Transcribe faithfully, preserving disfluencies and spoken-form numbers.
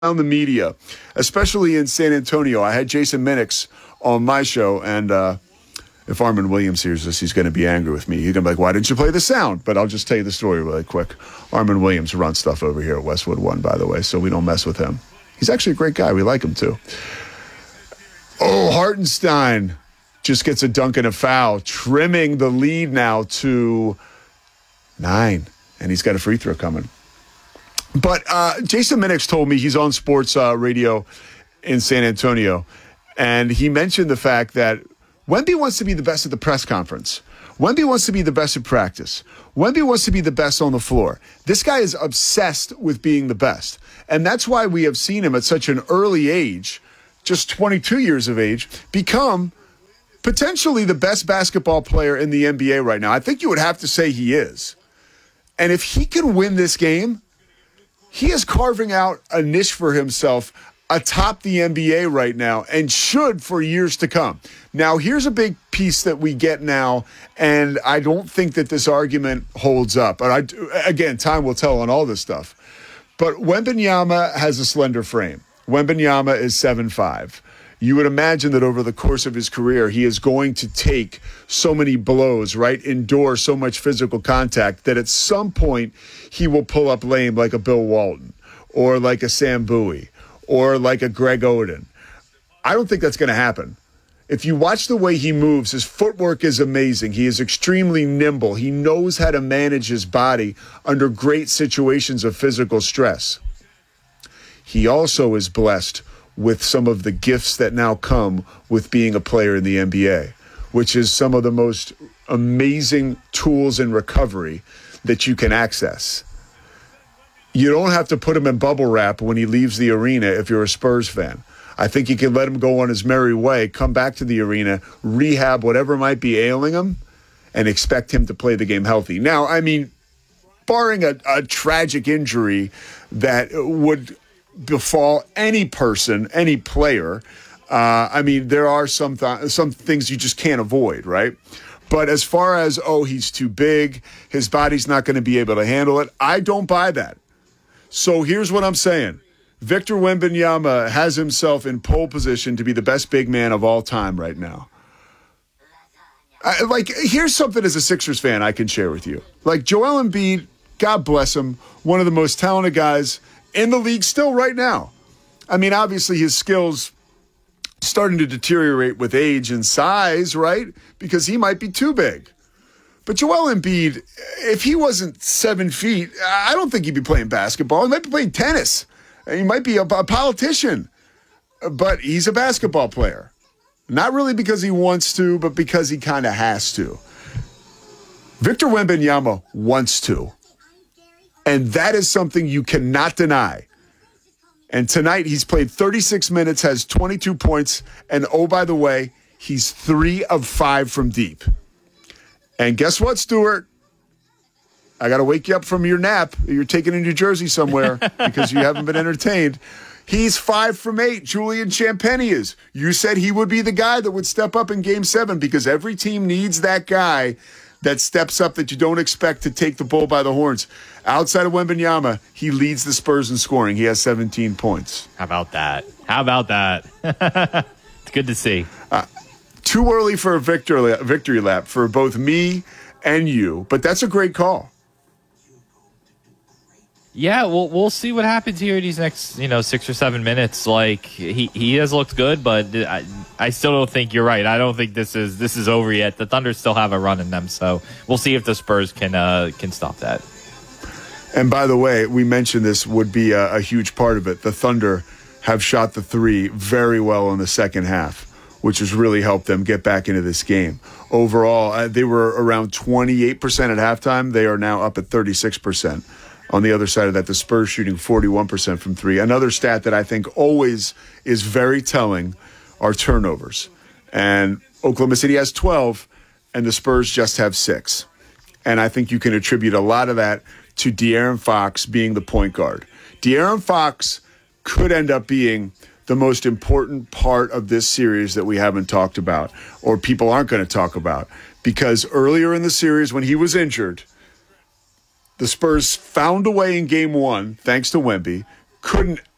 around the media, especially in San Antonio. I had Jason Minix on my show, and uh, if Armin Williams hears this, he's going to be angry with me. He's going to be like, why didn't you play the sound? But I'll just tell you the story really quick. Armin Williams runs stuff over here at Westwood One, by the way, so we don't mess with him. He's actually a great guy. We like him, too. Oh, Hartenstein just gets a dunk and a foul, trimming the lead now to nine, and he's got a free throw coming. But uh, Jason Minix told me he's on sports uh, radio in San Antonio, and he mentioned the fact that Wemby wants to be the best at the press conference. Wemby wants to be the best at practice. Wemby wants to be the best on the floor. This guy is obsessed with being the best, and that's why we have seen him at such an early age, just twenty-two years of age, become potentially the best basketball player in the N B A right now. I think you would have to say he is. And if he can win this game, he is carving out a niche for himself atop the N B A right now and should for years to come. Now, here's a big piece that we get now, and I don't think that this argument holds up. But I, again, time will tell on all this stuff. But Wembanyama has a slender frame. Wembanyama is seven five. You would imagine that over the course of his career, he is going to take so many blows, right? Endure so much physical contact that at some point he will pull up lame like a Bill Walton or like a Sam Bowie or like a Greg Oden. I don't think that's going to happen. If you watch the way he moves, his footwork is amazing. He is extremely nimble. He knows how to manage his body under great situations of physical stress. He also is blessed with some of the gifts that now come with being a player in the N B A, which is some of the most amazing tools in recovery that you can access. You don't have to put him in bubble wrap when he leaves the arena if you're a Spurs fan. I think you can let him go on his merry way, come back to the arena, rehab whatever might be ailing him, and expect him to play the game healthy. Now, I mean, barring a, a tragic injury that would befall any person, any player. Uh, I mean, there are some th- some things you just can't avoid, right? But as far as, oh, he's too big, his body's not going to be able to handle it, I don't buy that. So here's what I'm saying. Victor Wembanyama has himself in pole position to be the best big man of all time right now. I, like, here's something as a Sixers fan I can share with you. Like, Joel Embiid, God bless him, one of the most talented guys in the league still right now. I mean, obviously his skills starting to deteriorate with age and size, right? Because he might be too big. But Joel Embiid, if he wasn't seven feet, I don't think he'd be playing basketball. He might be playing tennis. He might be a, a politician. But he's a basketball player. Not really because he wants to, but because he kind of has to. Victor Wembanyama wants to. And that is something you cannot deny. And tonight he's played thirty-six minutes, has twenty-two points, and oh, by the way, he's three of five from deep. And guess what, Stuart? I got to wake you up from your nap. You're taking in New Jersey somewhere because you haven't been entertained. He's five from eight. Julian Champagnie is. You said he would be the guy that would step up in game seven because every team needs that guy that steps up that you don't expect to take the bull by the horns. Outside of Wembanyama, he leads the Spurs in scoring. He has seventeen points. How about that? How about that? It's good to see. Uh, too early for a victory, victory lap for both me and you, but that's a great call. Yeah, we'll we'll see what happens here in these next, you know, six or seven minutes. Like he, he has looked good, but I I still don't think you're right. I don't think this is this is over yet. The Thunder still have a run in them, so we'll see if the Spurs can uh, can stop that. And by the way, we mentioned this would be a, a huge part of it. The Thunder have shot the three very well in the second half, which has really helped them get back into this game. Overall, uh, they were around twenty-eight percent at halftime. They are now up at thirty-six percent. On the other side of that, the Spurs shooting forty-one percent from three. Another stat that I think always is very telling are turnovers. And Oklahoma City has twelve, and the Spurs just have six. And I think you can attribute a lot of that to De'Aaron Fox being the point guard. De'Aaron Fox could end up being the most important part of this series that we haven't talked about, or people aren't going to talk about. Because earlier in the series, when he was injured, the Spurs found a way in game one, thanks to Wemby, couldn't